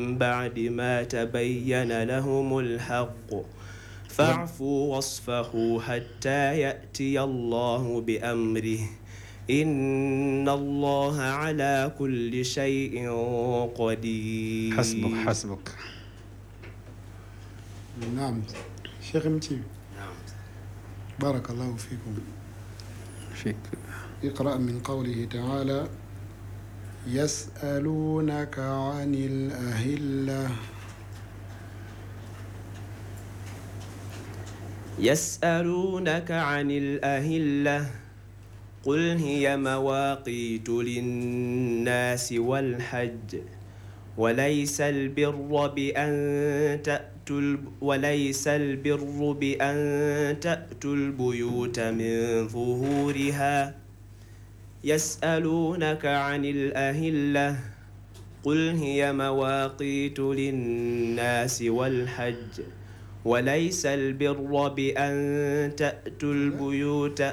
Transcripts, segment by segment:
بعد ما تبين لهم الحق فاعفوا واصفحوا حتى يأتي الله بأمره إن الله على كل شيء قدير. حسبك. نعم شيخ متي. نعم. بارك الله فيكم. فيك. اقرأ من قوله تعالى يسألونك عن الأهلة. يسألونك عن الأهلة قل هي مواقيت للناس والحج وليس البر بأن تأتوا البيوت من ظهورها. يسألونك عن الأهلة قل هي مواقيت للناس والحج وليس البر بأن تأتوا البيوت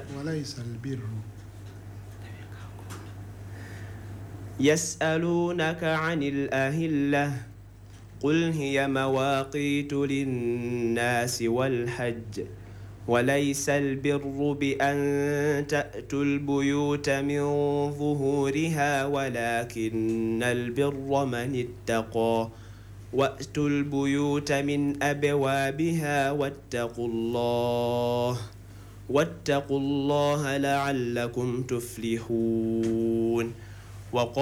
يسألونك عن الأهلة قل هي مواقيت للناس والحج وليس البر بأن تأتوا البيوت من ظهورها ولكن البر من اتقى وأتوا البيوت من أبوابها واتقوا الله لعلكم تفلحون.